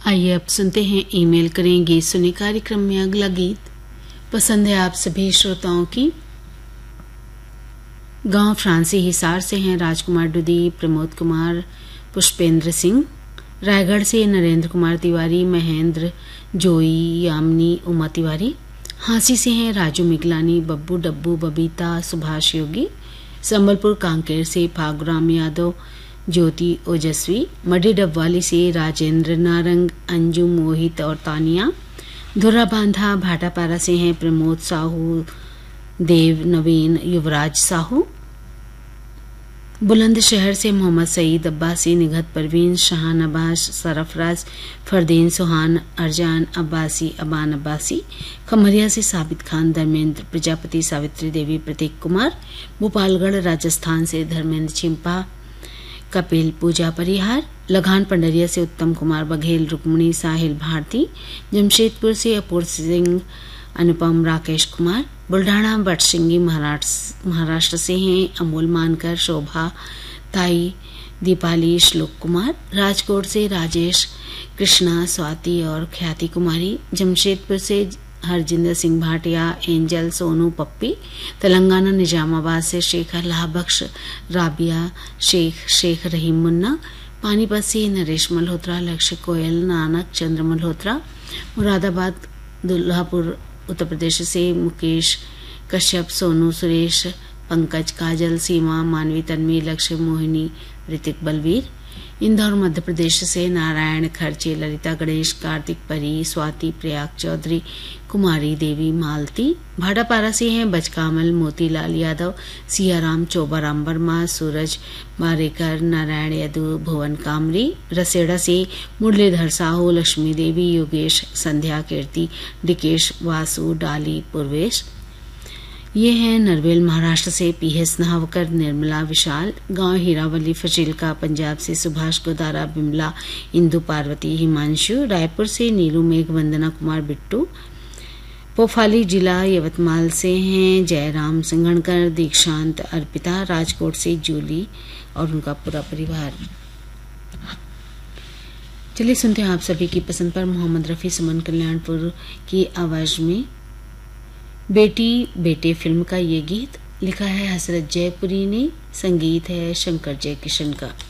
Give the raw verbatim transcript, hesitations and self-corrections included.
आइए अब सुनते हैं ईमेल करेंगे सुने कार्यक्रम में अगला गीत पसंद है आप सभी श्रोताओं की। गांव फ्रांसी हिसार से हैं राजकुमार डुदी, प्रमोद कुमार, पुष्पेंद्र सिंह। रायगढ़ से नरेंद्र कुमार तिवारी, महेंद्र, जोई, यामिनी, उमा तिवारी। हांसी से हैं राजू मिगलानी, बब्बू डब्बू, बबीता, सुभाष योगी। संबलपुर कांकेर से फागुराम यादव, ज्योति, ओजस्वी। मडी डबवाली से राजेंद्र, नारंग, अंजू, मोहित और तानिया। धुर्रा बांधा भाटापारा से हैं प्रमोद साहू, देव, नवीन, युवराज साहू। बुलंदशहर से मोहम्मद सईद अब्बासी, निघत परवीन, शाहान अब्बास, सरफराज, फरदीन सुहान, अरजान अब्बासी, अबान अब्बासी। खमरिया से साबित खान, धर्मेंद्र प्रजापति, सावित्री देवी, प्रतीक कुमार। भोपालगढ़ राजस्थान से धर्मेंद्र चिंपा, कपिल, पूजा परिहार। लगान पंडरिया से उत्तम कुमार बघेल, रुक्मणी, साहिल भारती। जमशेदपुर से अपूर्व सिंह, अनुपम, राकेश कुमार। बुल्ढाना बटसिंगी महाराष्ट्र से हैं अमोल मानकर, शोभा, ताई, दीपाली, श्लोक कुमार। राजकोट से राजेश, कृष्णा, स्वाति और ख्याति कुमारी। जमशेदपुर से हरजिंदर सिंह भाटिया, एंजल, सोनू, पप्पी। तेलंगाना निजामाबाद से शेखर लाहबख्श, राबिया शेख, शेख रहीम मुन्ना। पानीपत से नरेश मल्होत्रा, लक्ष्य कोयल, नानक चंद्र मल्होत्रा। मुरादाबाद दुल्हापुर उत्तर प्रदेश से मुकेश कश्यप, सोनू, सुरेश, पंकज, काजल, सीमा, मानवी, तन्वी, लक्ष्य, मोहिनी, ऋतिक, बलवीर। इंदौर मध्य प्रदेश से नारायण, खर्चे, ललिता, गणेश, कार्तिक, परी, स्वाति, प्रयाग चौधरी, कुमारी देवी, मालती। भाटापारा से हैं बचकामल, मोतीलाल यादव, सियाराम, चोबाराम वर्मा, सूरज बारेकर, नारायण यदु, भुवन कामरी। रसेड़ा से मुरलीधर साहू, लक्ष्मी देवी, योगेश, संध्या, कीर्ति, डिकेश, वासु, डाली, पूर्वेश। ये हैं नरवेल महाराष्ट्र से पीएस नावकर, निर्मला, विशाल। गांव हीरावली फजीलका पंजाब से सुभाष गोदारा, बिमला, इंदु, पार्वती, हिमांशु। रायपुर से नीलू, मेघ, वंदना कुमार, बिट्टू। पोफाली जिला यवतमाल से हैं जयराम सिंघणकर, दीक्षांत, अर्पिता। राजकोट से जूली और उनका पूरा परिवार। चलिए सुनते हैं आप सभी की पसंद पर मोहम्मद रफी, सुमन कल्याणपुर की आवाज में बेटी बेटे फिल्म का ये गीत। लिखा है हसरत जयपुरी ने, संगीत है शंकर जयकिशन का।